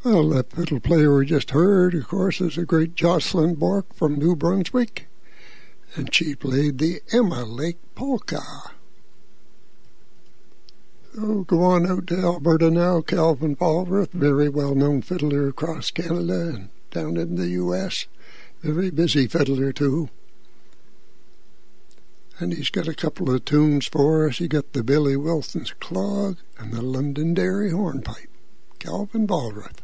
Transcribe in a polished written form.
Well, that fiddle player we just heard, of course, is a great Jocelyn Bork from New Brunswick, and she played the Emma Lake Polka. So go on out to Alberta now. Calvin Baldrith, very well-known fiddler across Canada and down in the U.S., very busy fiddler too. And he's got a couple of tunes for us. He got the Billy Wilson's Clog and the Londonderry Hornpipe. Calvin Baldrith.